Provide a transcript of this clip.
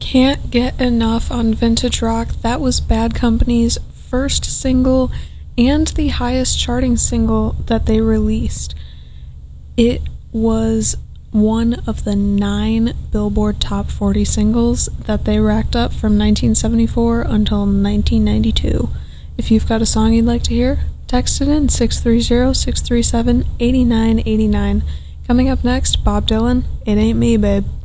Can't get enough on Vintage Rock. That was Bad Company's first single and the highest charting single that they released. It was one of the 9 Billboard Top 40 singles that they racked up from 1974 until 1992. If you've got a song you'd like to hear, text it in 630-637-8989. Coming up next, Bob Dylan, It Ain't Me, Babe.